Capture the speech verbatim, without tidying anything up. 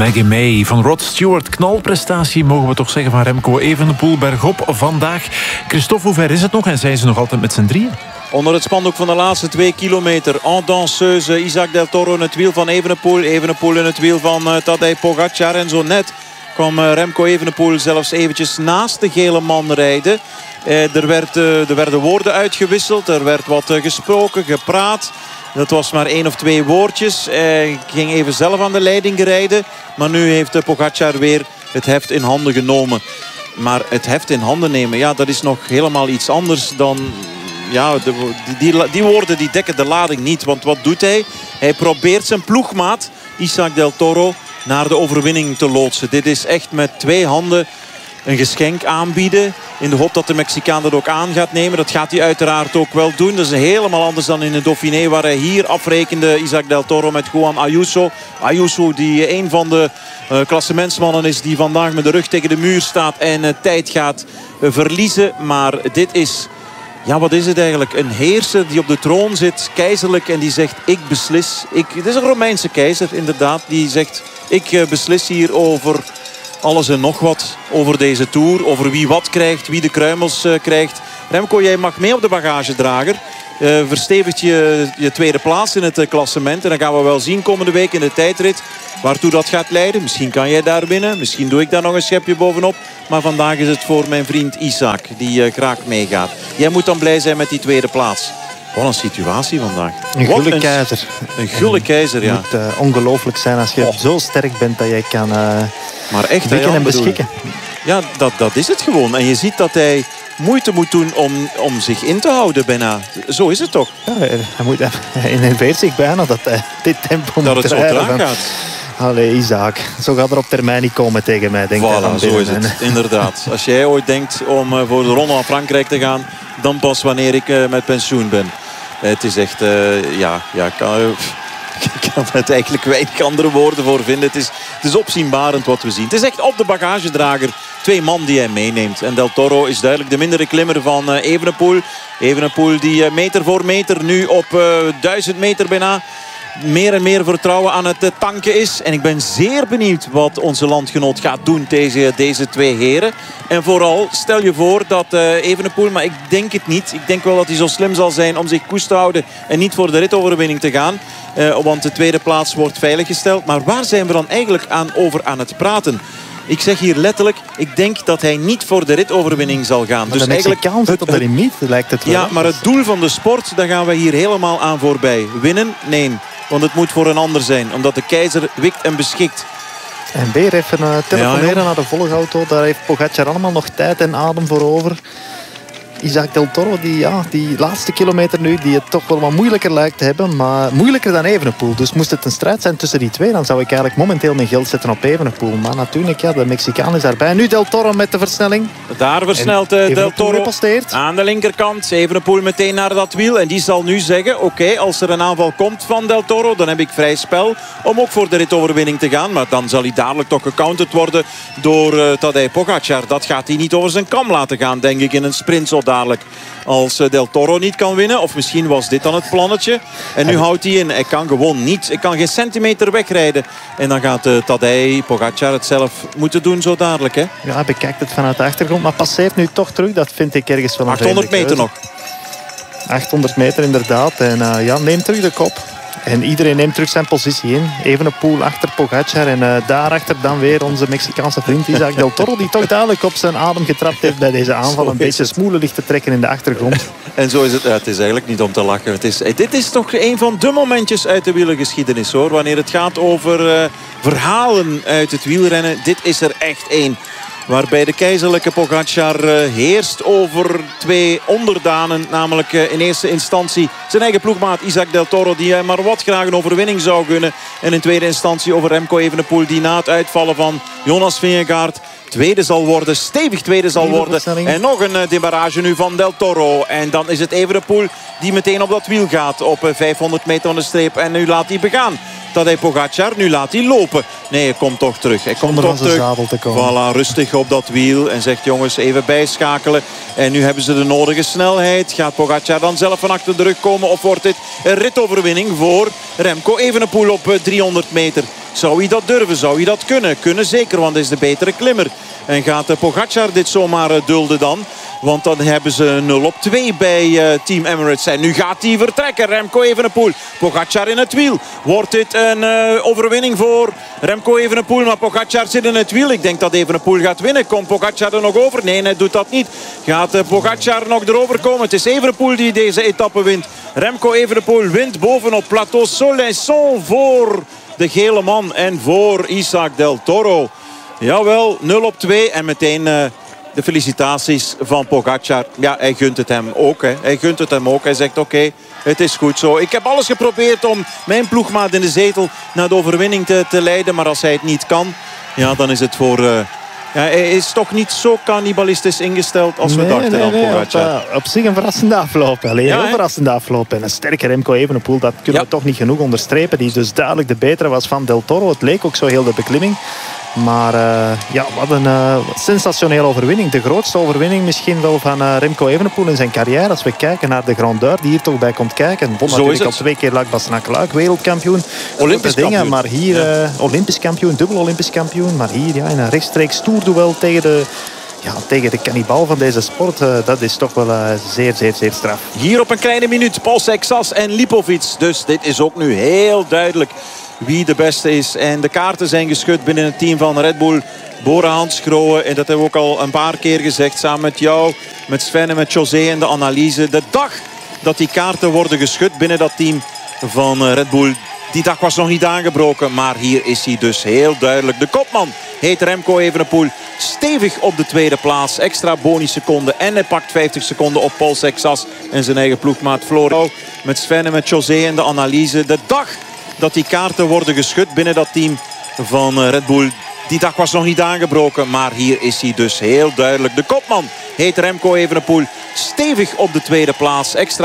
Maggie May van Rod Stewart. Knalprestatie mogen we toch zeggen van Remco Evenepoel bergop vandaag. Christophe, hoe ver is het nog en zijn ze nog altijd met z'n drieën? Onder het spandoek van de laatste twee kilometer. En danseuse, Isaac Del Toro in het wiel van Evenepoel. Evenepoel in het wiel van uh, Tadej Pogacar. En zo net kwam uh, Remco Evenepoel zelfs eventjes naast de gele man rijden. Uh, er, werd, uh, er werden woorden uitgewisseld. Er werd wat uh, gesproken, gepraat. Dat was maar één of twee woordjes. Hij ging even zelf aan de leiding rijden. Maar nu heeft uh, Pogacar weer het heft in handen genomen. Maar het heft in handen nemen, ja, dat is nog helemaal iets anders dan... Ja, de, die, die, die woorden die dekken de lading niet. Want wat doet hij? Hij probeert zijn ploegmaat, Isaac Del Toro, naar de overwinning te loodsen. Dit is echt met twee handen een geschenk aanbieden. In de hoop dat de Mexicaan dat ook aan gaat nemen. Dat gaat hij uiteraard ook wel doen. Dat is helemaal anders dan in de Dauphiné, waar hij hier afrekende, Isaac Del Toro, met Juan Ayuso. Ayuso die een van de uh, klassementsmannen is die vandaag met de rug tegen de muur staat en uh, tijd gaat uh, verliezen. Maar dit is... Ja, wat is het eigenlijk? Een heerser die op de troon zit, keizerlijk, en die zegt, ik beslis. Ik, het is een Romeinse keizer, inderdaad, die zegt, ik uh, beslis hier over alles en nog wat. Over deze Tour, over wie wat krijgt, wie de kruimels uh, krijgt. Remco, jij mag mee op de bagagedrager. Uh, verstevigt je je tweede plaats in het uh, klassement. En dan gaan we wel zien komende week in de tijdrit waartoe dat gaat leiden. Misschien kan jij daar winnen. Misschien doe ik daar nog een schepje bovenop. Maar vandaag is het voor mijn vriend Isaac die uh, graag meegaat. Jij moet dan blij zijn met die tweede plaats. Wat een situatie vandaag. Een gulle keizer. Een gulle keizer, ja. Het moet uh, ongelooflijk zijn als je oh. zo sterk bent dat jij kan uh, maar echt, wikken en beschikken. Ja, dat, dat is het gewoon. En je ziet dat hij moeite moet doen om, om zich in te houden bijna. Zo is het toch? Ja, hij moet, hij innerveert zich bijna dat hij dit tempo dat moet het rijden. zo traag gaat. Allee, Isaac. Zo gaat er op termijn niet komen tegen mij, denk ik. Voilà, zo is het. Inderdaad. Als jij ooit denkt om uh, voor de Ronde van Frankrijk te gaan, dan pas wanneer ik uh, met pensioen ben. Uh, het is echt, uh, ja, ja, kan, uh, ik kan het eigenlijk weinig andere woorden voor vinden. Het is, het is opzienbarend wat we zien. Het is echt op de bagagedrager twee man die hij meeneemt. En Del Toro is duidelijk de mindere klimmer van uh, Evenepoel. Evenepoel die uh, meter voor meter nu op uh, duizend meter bijna meer en meer vertrouwen aan het tanken is. En ik ben zeer benieuwd wat onze landgenoot gaat doen tegen deze twee heren. En vooral, stel je voor dat uh, Evenepoel, maar ik denk het niet. Ik denk wel dat hij zo slim zal zijn om zich koest te houden en niet voor de ritoverwinning te gaan. Uh, want de tweede plaats wordt veiliggesteld. Maar waar zijn we dan eigenlijk aan over aan het praten? Ik zeg hier letterlijk, ik denk dat hij niet voor de ritoverwinning zal gaan. Maar dus de eigenlijk kans op de limiet lijkt het wel. Ja, maar het doel van de sport, daar gaan we hier helemaal aan voorbij. Winnen? Nee. Want het moet voor een ander zijn. Omdat de keizer wikt en beschikt. En weer even uh, telefoneren ja, ja. naar de volgauto. Daar heeft Pogacar allemaal nog tijd en adem voor over. Isaac Del Toro, die, ja, die laatste kilometer nu, die het toch wel wat moeilijker lijkt te hebben. Maar moeilijker dan Evenepoel. Dus moest het een strijd zijn tussen die twee, dan zou ik eigenlijk momenteel mijn geld zetten op Evenepoel. Maar natuurlijk, ja, de Mexicaan is daarbij. Nu Del Toro met de versnelling. Daar versnelt uh, Del Toro reposteert. aan de linkerkant. Evenepoel meteen naar dat wiel. En die zal nu zeggen, oké, okay, als er een aanval komt van Del Toro, dan heb ik vrij spel om ook voor de ritoverwinning te gaan. Maar dan zal hij dadelijk toch gecounterd worden door uh, Tadej Pogacar. Dat gaat hij niet over zijn kam laten gaan, denk ik, in een sprint zo dadelijk. Als Del Toro niet kan winnen. Of misschien was dit dan het plannetje. En nu houdt hij in. Hij kan gewoon niet. Hij kan geen centimeter wegrijden. En dan gaat uh, Tadej Pogacar het zelf moeten doen zo dadelijk. Hè? Ja, hij bekijkt het vanuit de achtergrond. Maar passeert nu toch terug. Dat vind ik ergens wel een achthonderd meter nog. achthonderd meter inderdaad. En uh, ja, neemt terug de kop. En iedereen neemt terug zijn positie in. Evenepoel achter Pogacar. En uh, daarachter dan weer onze Mexicaanse vriend Isaac Del Toro. Die toch duidelijk op zijn adem getrapt heeft bij deze aanval. Een beetje smoelen ligt te trekken in de achtergrond. En zo is het. Ja, het is eigenlijk niet om te lachen. Het is, dit is toch een van de momentjes uit de wielergeschiedenis, hoor. Wanneer het gaat over uh, verhalen uit het wielrennen. Dit is er echt één. Waarbij de keizerlijke Pogacar uh, heerst over twee onderdanen. Namelijk uh, in eerste instantie zijn eigen ploegmaat Isaac Del Toro. Die uh, maar wat graag een overwinning zou gunnen. En in tweede instantie over Remco Evenepoel. Die na het uitvallen van Jonas Vingegaard tweede zal worden. Stevig tweede zal worden. En nog een uh, demarrage nu van Del Toro. En dan is het Evenepoel die meteen op dat wiel gaat. Op uh, vijfhonderd meter aan de streep. En nu laat hij begaan. Tadej Pogacar, nu laat hij lopen. Nee, hij komt toch terug. Hij komt toch terug. Zadel te komen. Voilà, rustig op dat wiel. En zegt, jongens, even bijschakelen. En nu hebben ze de nodige snelheid. Gaat Pogacar dan zelf van achter de rug komen? Of wordt dit een ritoverwinning voor Remco Evenepoel op driehonderd meter? Zou hij dat durven? Zou hij dat kunnen? Kunnen zeker, want hij is de betere klimmer. En gaat Pogacar dit zomaar dulden dan? Want dan hebben ze nul op twee bij uh, Team Emirates. En nu gaat hij vertrekken. Remco Evenepoel. Pogacar in het wiel. Wordt dit een uh, overwinning voor Remco Evenepoel? Maar Pogacar zit in het wiel. Ik denk dat Evenepoel gaat winnen. Komt Pogacar er nog over? Nee, hij doet dat niet. Gaat uh, Pogacar nog erover komen? Het is Evenepoel die deze etappe wint. Remco Evenepoel wint bovenop Plateau Soleilson voor de gele man en voor Isaac Del Toro. Jawel, nul op twee en meteen uh, de felicitaties van Pogacar. Ja, hij gunt het hem ook. Hè. Hij gunt het hem ook. Hij zegt oké, okay, het is goed zo. Ik heb alles geprobeerd om mijn ploegmaat in de zetel naar de overwinning te, te leiden. Maar als hij het niet kan, ja, dan is het voor... Uh, ja, hij is toch niet zo cannibalistisch ingesteld als we nee, dachten nee, dan nee, Pogacar. Op, uh, op zich een verrassende afloop. Alleen Ja, heel hè? verrassende afloop. En een sterke Remco Evenepoel, dat kunnen Ja. we toch niet genoeg onderstrepen. Die dus duidelijk de betere was van Del Toro. Het leek ook zo heel de beklimming. Maar uh, ja, wat een uh, sensationele overwinning. De grootste overwinning misschien wel van uh, Remco Evenepoel in zijn carrière. Als we kijken naar de Grandeur die hier toch bij komt kijken. Won natuurlijk al twee keer Luik-Bastenaken-Luik, wereldkampioen. Olympisch dingen, kampioen. Maar hier Ja. uh, Olympisch kampioen, dubbel Olympisch kampioen. Maar hier ja, in een rechtstreeks toerduel tegen de... Ja, tegen de kannibal van deze sport, uh, dat is toch wel uh, zeer, zeer, zeer straf. Hier op een kleine minuut Paul Sexas en Lipovic. Dus dit is ook nu heel duidelijk wie de beste is. En de kaarten zijn geschud binnen het team van Red Bull. Bora Hansgrohe, en dat hebben we ook al een paar keer gezegd. Samen met jou, met Sven en met José en de analyse. De dag dat die kaarten worden geschud binnen dat team van Red Bull. Die dag was nog niet aangebroken, maar hier is hij dus heel duidelijk. De kopman heet Remco Evenepoel. Stevig op de tweede plaats. Extra bonusseconden en hij pakt vijftig seconden op Paul Sexas en zijn eigen ploegmaat Floro. Met Sven en met José en de analyse. De dag dat die kaarten worden geschud binnen dat team van Red Bull. Die dag was nog niet aangebroken, maar hier is hij dus heel duidelijk. De kopman heet Remco Evenepoel. Stevig op de tweede plaats. Extra